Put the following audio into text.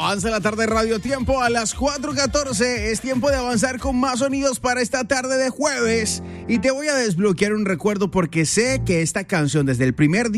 Avanza la tarde Radio Tiempo a las 4:14. Es tiempo de avanzar con más sonidos para esta tarde de jueves. Y te voy a desbloquear un recuerdo porque sé que esta canción desde el primer día